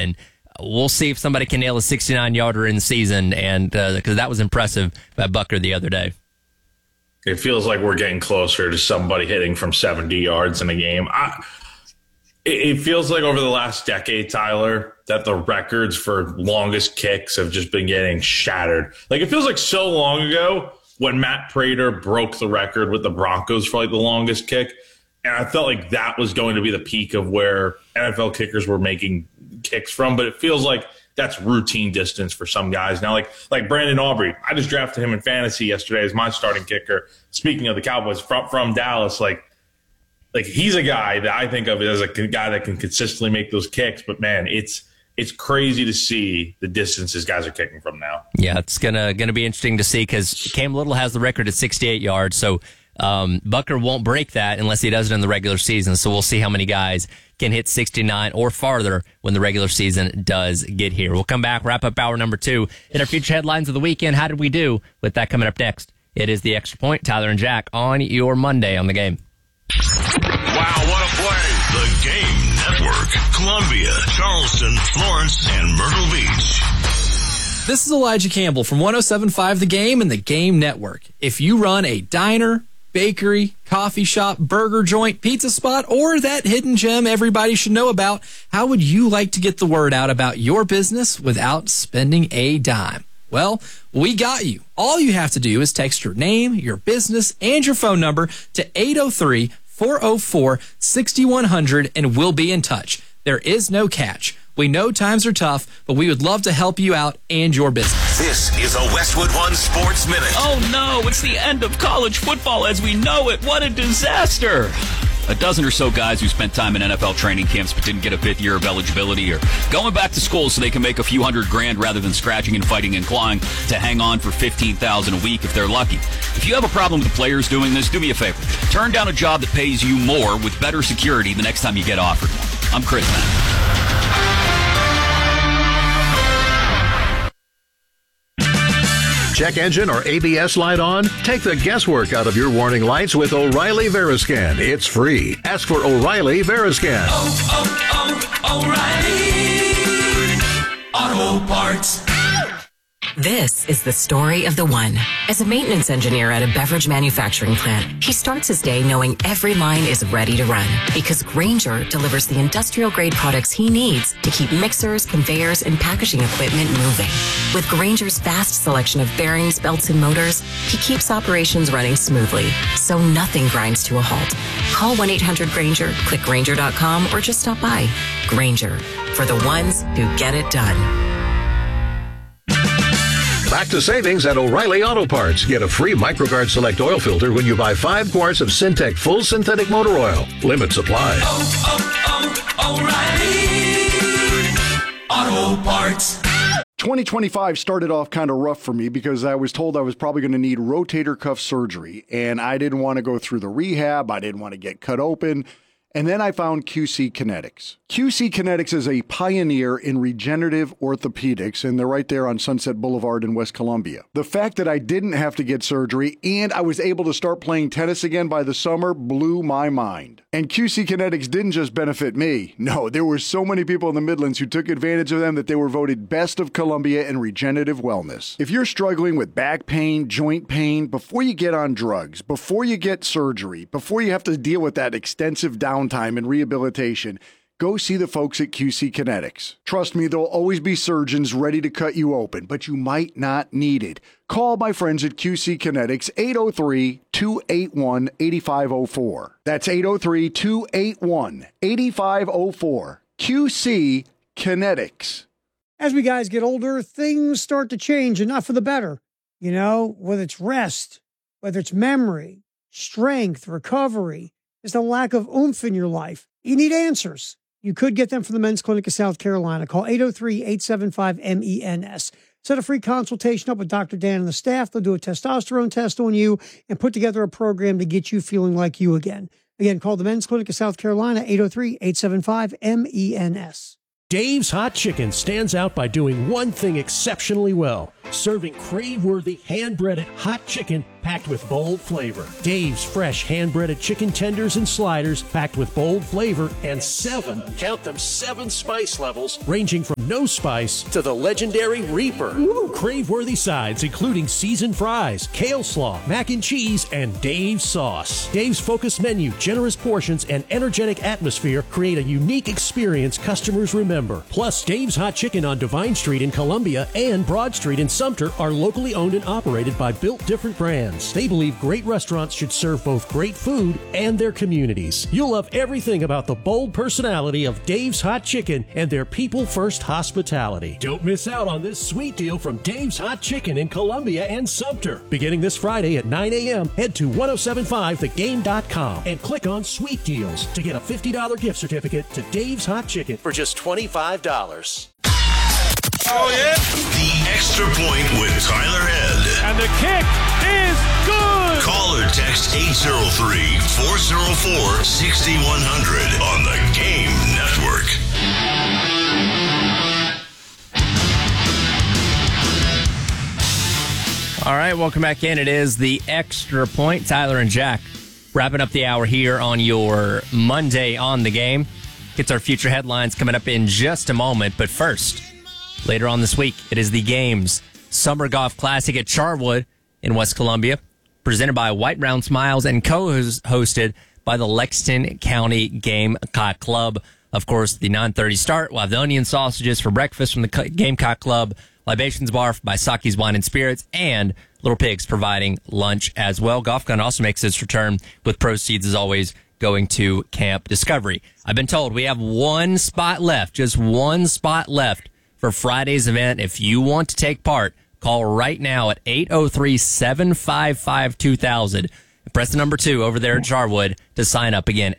and we'll see if somebody can nail a 69-yarder in the season, and because that was impressive by Butker the other day. It feels like we're getting closer to somebody hitting from 70 yards in a game. It feels like over the last decade, Tyler, that the records for longest kicks have just been getting shattered. Like, it feels like so long ago when Matt Prater broke the record with the Broncos for like the longest kick. And I felt like that was going to be the peak of where NFL kickers were making kicks from. But it feels like that's routine distance for some guys now. Like Brandon Aubrey, I just drafted him in fantasy yesterday as my starting kicker. Speaking of the Cowboys from Dallas, like he's a guy that I think of as a guy that can consistently make those kicks. But man, it's crazy to see the distances guys are kicking from now. Yeah, it's gonna be interesting to see because Cam Little has the record at 68 yards. So Butker won't break that unless he does it in the regular season. So we'll see how many guys can hit 69 or farther when the regular season does get here. We'll come back, wrap up hour number 2, hit our future headlines of the weekend. How did we do with that coming up next? It is the Extra Point. Tyler and Jack on your Monday on The Game. Wow, what a play. The Game Network. Columbia, Charleston, Florence, and Myrtle Beach. This is Elijah Campbell from 107.5 The Game and The Game Network. If you run a diner, bakery, coffee shop, burger joint, pizza spot, or that hidden gem everybody should know about, how would you like to get the word out about your business without spending a dime? Well, we got you. All you have to do is text your name, your business, and your phone number to 803-404-6100, and we'll be in touch. There is no catch. We know times are tough, but we would love to help you out and your business. This is a Westwood One Sports Minute. Oh no, it's the end of college football as we know it. What a disaster. A dozen or so guys who spent time in NFL training camps but didn't get a 5th year of eligibility are going back to school so they can make a few $100,000 rather than scratching and fighting and clawing to hang on for $15,000 a week if they're lucky. If you have a problem with the players doing this, do me a favor. Turn down a job that pays you more with better security the next time you get offered one. I'm Chris Mann. Check engine or ABS light on? Take the guesswork out of your warning lights with O'Reilly Veriscan. It's free. Ask for O'Reilly Veriscan. O'Reilly Auto Parts. This is the story of the one. As a maintenance engineer at a beverage manufacturing plant, he starts his day knowing every line is ready to run because Grainger delivers the industrial-grade products he needs to keep mixers, conveyors, and packaging equipment moving. With Grainger's vast selection of bearings, belts, and motors, he keeps operations running smoothly, so nothing grinds to a halt. Call 1-800-GRAINGER, click Grainger.com, or just stop by. Grainger, for the ones who get it done. Back to savings at O'Reilly Auto Parts. Get a free MicroGuard Select oil filter when you buy 5 quarts of Syntec Full Synthetic Motor Oil. Limit supply. O'Reilly Auto Parts. 2025 started off kind of rough for me because I was told I was probably going to need rotator cuff surgery, and I didn't want to go through the rehab. I didn't want to get cut open. And then I found QC Kinetics. QC Kinetics is a pioneer in regenerative orthopedics, and they're right there on Sunset Boulevard in West Columbia. The fact that I didn't have to get surgery and I was able to start playing tennis again by the summer blew my mind. And QC Kinetics didn't just benefit me. No, there were so many people in the Midlands who took advantage of them that they were voted Best of Columbia in regenerative wellness. If you're struggling with back pain, joint pain, before you get on drugs, before you get surgery, before you have to deal with that extensive downtime and rehabilitation, go see the folks at QC Kinetics. Trust me, there'll always be surgeons ready to cut you open, but you might not need it. Call my friends at QC Kinetics, 803-281-8504. That's 803-281-8504. QC Kinetics. As we guys get older, things start to change, and not for the better. You know, whether it's rest, whether it's memory, strength, recovery, there's a lack of oomph in your life. You need answers. You could get them from the Men's Clinic of South Carolina. Call 803-875-MENS. Set a free consultation up with Dr. Dan and the staff. They'll do a testosterone test on you and put together a program to get you feeling like you again. Again, call the Men's Clinic of South Carolina, 803-875-MENS. Dave's Hot Chicken stands out by doing one thing exceptionally well. serving crave-worthy hand-breaded hot chicken packed with bold flavor. Dave's fresh hand-breaded chicken tenders and sliders packed with bold flavor and 7 spice levels ranging from no spice to the legendary Reaper. Crave-worthy sides including seasoned fries, kale slaw, mac and cheese, and Dave's sauce. Dave's focused menu, generous portions, and energetic atmosphere create a unique experience customers remember. Plus, Dave's Hot Chicken on Divine Street in Columbia and Broad Street in Sumter are locally owned and operated by Built Different Brands. They believe great restaurants should serve both great food and their communities. You'll love everything about the bold personality of Dave's Hot Chicken and their people-first hospitality. Don't miss out on this sweet deal from Dave's Hot Chicken in Columbia and Sumter. Beginning this Friday at 9 a.m., head to 1075thegame.com and click on Sweet Deals to get a $50 gift certificate to Dave's Hot Chicken for just $25. Oh, yeah. The Extra Point with Tyler Head. And the kick is good. Call or text 803-404-6100 on the Game Network. All right, welcome back in. It is the Extra Point. Tyler and Jack wrapping up the hour here on your Monday on the Game. Gets our future headlines coming up in just a moment. But first, later on this week, it is the Game's Summer Golf Classic at Charwood in West Columbia, presented by White Brown Smiles and co-hosted by the Lexington County Gamecock Club. Of course, the 9:30 start. We'll have the onion sausages for breakfast from the Gamecock Club, libations bar by Saki's Wine and Spirits, and Little Pigs providing lunch as well. Golf Gun also makes its return with proceeds, as always, going to Camp Discovery. I've been told we have one spot left, just one spot left for Friday's event. If you want to take part, call right now at 803-755-2000. Press the number 2 over there at Charwood to sign up. Again,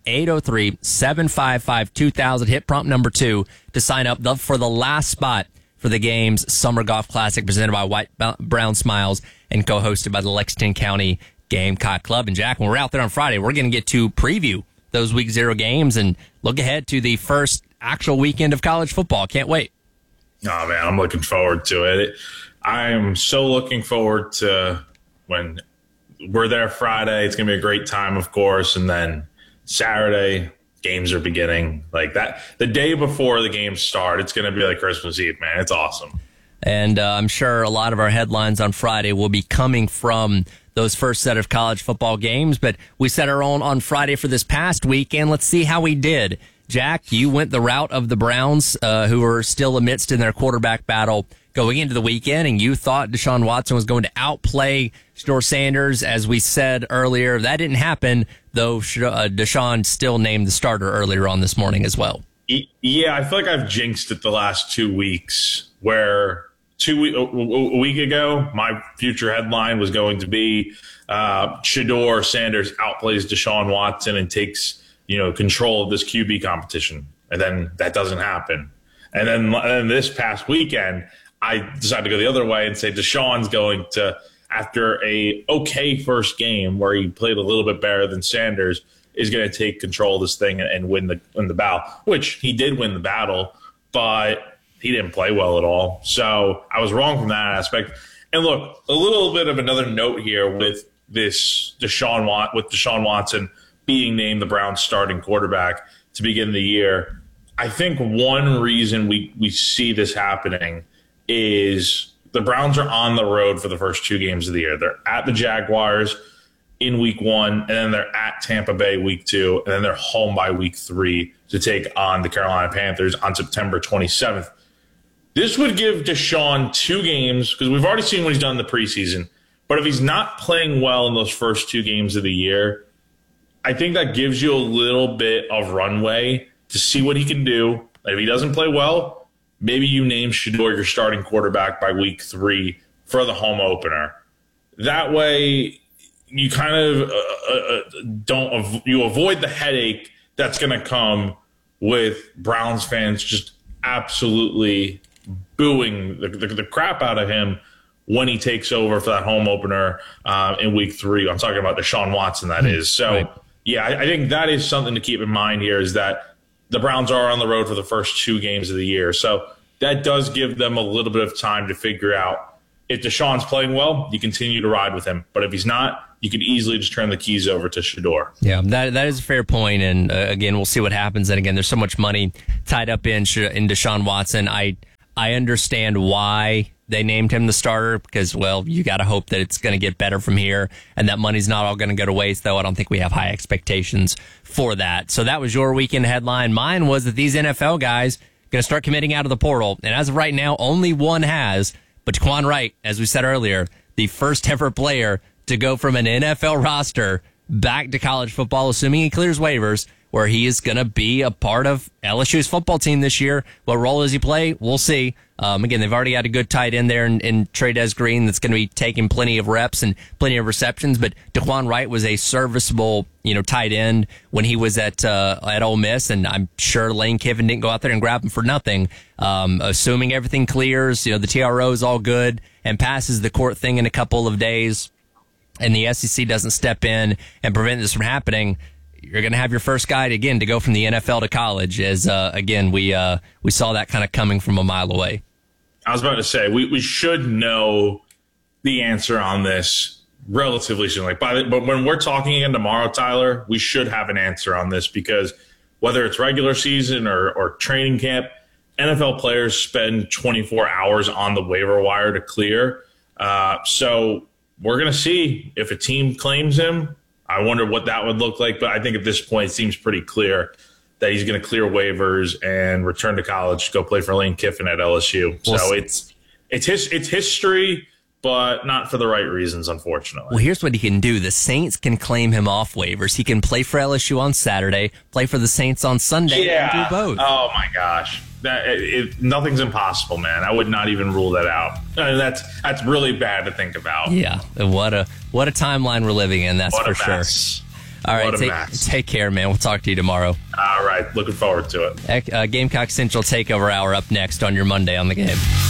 803-755-2000. Hit prompt number 2 to sign up for the last spot for the Game's Summer Golf Classic, presented by White Brown Smiles and co-hosted by the Lexington County Gamecock Club. And Jack, when we're out there on Friday, we're going to get to preview those Week 0 games and look ahead to the first actual weekend of college football. Can't wait. Oh, man, I'm looking forward to it. I am so looking forward to when we're there Friday. It's going to be a great time, of course. And then Saturday, games are beginning. Like that, the day before the games start, it's going to be like Christmas Eve, man. It's awesome. And I'm sure a lot of our headlines on Friday will be coming from those first set of college football games. But we set our own on Friday for this past weekend. Let's see how we did. Jack, you went the route of the Browns, who are still amidst in their quarterback battle going into the weekend, and you thought Deshaun Watson was going to outplay Shedeur Sanders. As we said earlier, that didn't happen, though Deshaun still named the starter earlier on this morning as well. Yeah, I feel like I've jinxed it the last 2 weeks, where a week ago, my future headline was going to be Shedeur Sanders outplays Deshaun Watson and takes control of this QB competition. And then that doesn't happen. And then this past weekend, I decided to go the other way and say Deshaun's going to, after a okay first game where he played a little bit better than Sanders, is going to take control of this thing and win the battle, which he did win the battle, but he didn't play well at all. So I was wrong from that aspect. And look, a little bit of another note here with this Deshaun Watson being named the Browns starting quarterback to begin the year. I think one reason we see this happening is the Browns are on the road for the first 2 games of the year. They're at the Jaguars in week 1, and then they're at Tampa Bay week 2, and then they're home by week 3 to take on the Carolina Panthers on September 27th. This would give Deshaun 2 games, because we've already seen what he's done in the preseason, but if he's not playing well in those first 2 games of the year, I think that gives you a little bit of runway to see what he can do. If he doesn't play well, maybe you name Shedeur your starting quarterback by week 3 for the home opener. That way, you kind of you avoid the headache that's going to come with Browns fans just absolutely booing the crap out of him when he takes over for that home opener in week 3. I'm talking about Deshaun Watson, that is. So, right. Yeah, I think that is something to keep in mind here, is that the Browns are on the road for the first 2 games of the year. So that does give them a little bit of time to figure out if Deshaun's playing well, you continue to ride with him. But if he's not, you could easily just turn the keys over to Shedeur. Yeah, that is a fair point. And again, we'll see what happens. And again, there's so much money tied up in Deshaun Watson. I understand why they named him the starter because, well, you got to hope that it's going to get better from here. And that money's not all going to go to waste, though. I don't think we have high expectations for that. So that was your weekend headline. Mine was that these NFL guys going to start committing out of the portal. And as of right now, only one has. But Daquan Wright, as we said earlier, the first ever player to go from an NFL roster back to college football, assuming he clears waivers, where he is going to be a part of LSU's football team this year. What role does he play? We'll see. Again, they've already got a good tight end there in Trey Green that's going to be taking plenty of reps and plenty of receptions. But Daquan Wright was a serviceable, tight end when he was at Ole Miss, and I'm sure Lane Kiffin didn't go out there and grab him for nothing. Assuming everything clears, the TRO is all good and passes the court thing in a couple of days, and the SEC doesn't step in and prevent this from happening, you're going to have your first guy to go from the NFL to college. As again, we saw that kind of coming from a mile away. I was about to say we should know the answer on this relatively soon. But when we're talking again tomorrow, Tyler, we should have an answer on this because whether it's regular season or training camp, NFL players spend 24 hours on the waiver wire to clear. So we're going to see if a team claims him. I wonder what that would look like, but I think at this point it seems pretty clear that he's going to clear waivers and return to college, go play for Lane Kiffin at LSU. So it's history, but not for the right reasons, unfortunately. Well, here's what he can do. The Saints can claim him off waivers. He can play for LSU on Saturday, play for the Saints on Sunday, and do both. Oh, my gosh. Nothing's impossible, man. I would not even rule that out. That's really bad to think about. Yeah, what a timeline we're living in, that's for sure. All right, take care, man. We'll talk to you tomorrow. All right, looking forward to it. Gamecock Central Takeover Hour up next on your Monday on the Game.